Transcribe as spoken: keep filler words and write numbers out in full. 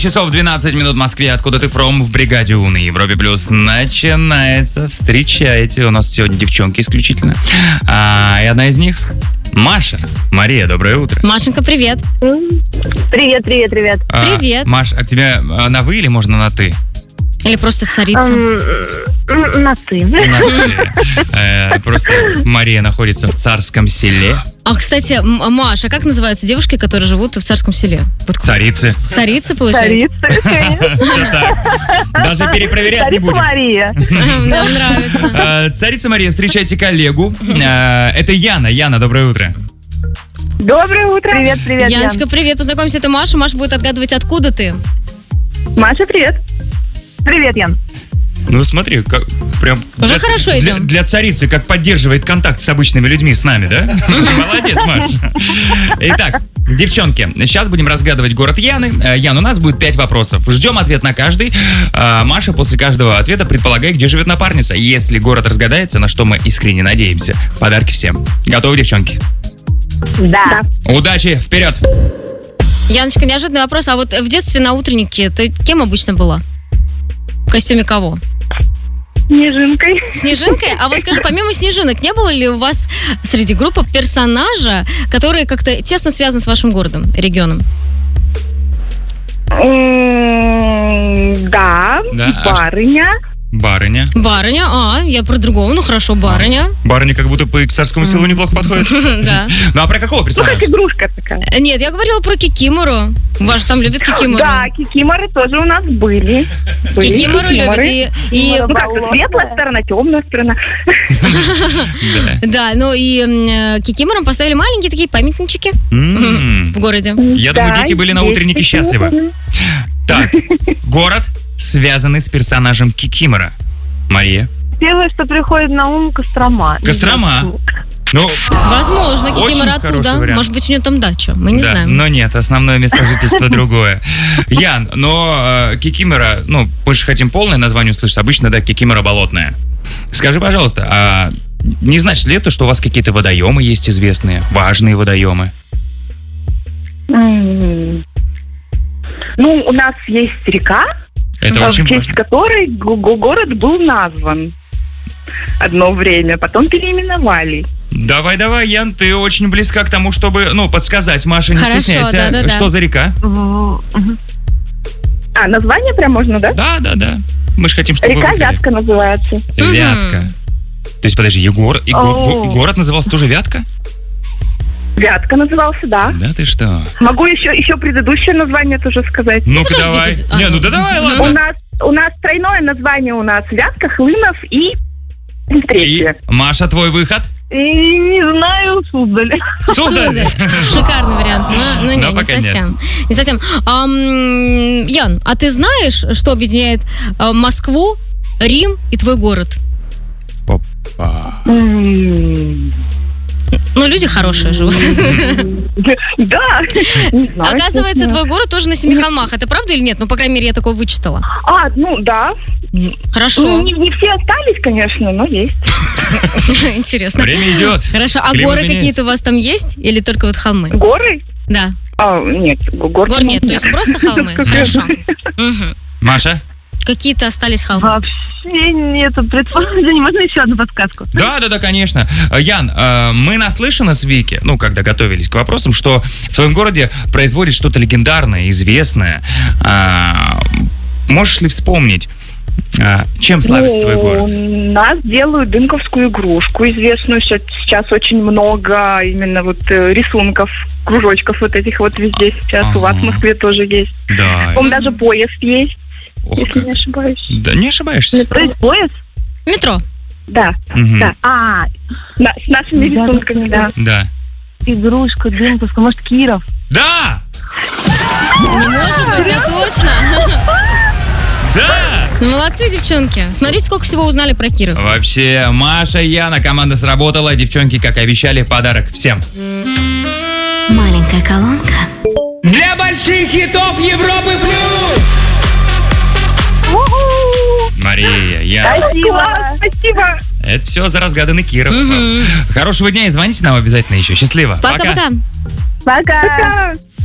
девять часов двенадцать минут в Москве. Откуда ты from? В бригаде У на Европе Плюс начинается. Встречайте. У нас сегодня девчонки исключительно. А, и одна из них Маша. Мария, доброе утро. Машенька, привет. Привет, привет, привет. А, Привет. Маш, а к тебе а, на вы или можно на ты? Или просто царица? М, На ты. На ты. Э, Просто Мария находится в Царском селе. А, кстати, М- Маша, как называются девушки, которые живут в Царском селе? Вот Царицы. царицы, получается? Царица, конечно. Все так. Даже перепроверять не Царица будем. Мария. Нам нравится. Э, Царица Мария, встречайте коллегу. Э, Это Яна. Яна, доброе утро. Доброе утро. Привет, привет, Ян. Яночка, привет. Познакомься, это Маша. Маша будет отгадывать, откуда ты. Маша, привет. Привет, Ян. Ну смотри, как прям Уже для, хорошо для- идем. Для царицы, как поддерживает контакт с обычными людьми, с нами, да? Молодец, Маша. Итак, девчонки, сейчас будем разгадывать город Яны. Э, Ян, у нас будет пять вопросов. Ждем ответ на каждый. А Маша после каждого ответа предполагай, где живет напарница. Если город разгадается, на что мы искренне надеемся, подарки всем. Готовы, девчонки? Да. Удачи, вперед! Яночка, неожиданный вопрос. А вот в детстве на утреннике ты кем обычно была? В костюме кого? Снежинкой. Снежинкой? А вот скажи, помимо снежинок, не было ли у вас среди группы персонажа, который как-то тесно связан с вашим городом, регионом? М, Да. Да, а Барыня. Барыня. Барыня, а, я про другого, ну хорошо, барыня. Барыня как будто по царскому селу неплохо подходит. Да. Ну а про какого Ну, персонажа? как игрушка такая. Нет, я говорила про Кикимору. Вас же там любят Кикимору. Да, кикиморы тоже у нас были. Были Кикимору любят. И, и- Ну, как светлая сторона, темная сторона. Да. да, ну и м, э, Кикиморам поставили маленькие такие памятнички М. в городе. Я думаю, дети были на есть утреннике такие. счастливы. Так, город, связанный с персонажем Кикимора. Мария. Первое, что приходит на ум, Кострома. Кострома. Ну, Возможно, Очень Кикимор хороший оттуда. вариант. Может быть, у нее там дача. Мы не да, знаем. но нет, основное место жительства другое. Ян, но э, Кикимора, ну, мы же хотим полное название услышать. Обычно, да, Кикимора болотная. Скажи, пожалуйста, а не значит ли это, что у вас какие-то водоемы есть известные, важные водоемы? М. Ну, у нас есть река, Это в очень честь важно. которой го- го- город был назван одно время, потом переименовали. Давай, давай, Ян, ты очень близка к тому, чтобы, ну, подсказать Маше, не Хорошо, стесняйся. да-да-да. Что за река? Мгм. А, название прям можно, да? Да, да, да. Мы же хотим, чтобы вы Река выиграли. Вятка называется. Вятка. То есть, подожди, Егор, и го- го- О. город назывался тоже Вятка? Вятка назывался, да. Да ты что? Могу еще, еще предыдущее название тоже сказать. Ну-ка подожди, давай. подожди. А, Не, ну да ну. давай, У ладно. нас, у нас тройное название у нас Вятка, Хлынов и И, третье. Маша, твой выход? И не знаю, Суздаль. Суздаль. Шикарный вариант. Но, но не, Но не пока нет. совсем. Не совсем. Ам, Ян, а ты знаешь, что объединяет а, Москву, Рим и твой город? Опа. М. Ну, люди хорошие живут. Да. Не знаю, Оказывается, честно. твой город тоже на Семи холмах. Это правда или нет? Ну, по крайней мере, я такое вычитала. А, ну да. Ну, Хорошо. не, не все остались, конечно, но есть. Интересно. Время идет. Хорошо. А Климат горы меняется. какие-то у вас там есть? Или только вот холмы? Горы? Да. А, нет, гор, Гор нет, то есть просто холмы. Хорошо. Мгм. Маша? Какие-то остались холмы. Вообще нету предположений. Можно еще одну подсказку? Да, да, да, конечно. Ян, э, мы наслышаны с Вики, ну, когда готовились к вопросам, что в твоем городе производит что-то легендарное, известное. А, можешь ли вспомнить, а, чем славится твой Ну, город? У нас делают дымковскую игрушку известную. Щас- Сейчас очень много именно вот э, рисунков, кружочков вот этих вот везде сейчас. У вас в Ага. Москве тоже есть. Да. По-моему, даже поезд есть, Ох, если как. не ошибаюсь. Да, не ошибаешься. То есть пояс? Метро. Да, Мгм. да. А, На- с нашими Да, рисунками, да. Да. игрушка, дымковская, может, Киров? Да! Не может быть, а точно. Да! Ну, молодцы, девчонки. Смотрите, сколько всего узнали про Киров. Вообще, Маша и Яна, команда сработала. Девчонки, как и обещали, подарок всем. Маленькая колонка. Для больших хитов Европы плюс! Мария, Яна. Класс, спасибо. Это все за разгаданный Киров. Мгм. Хорошего дня и звоните нам обязательно еще. Счастливо. Пока-пока. Пока.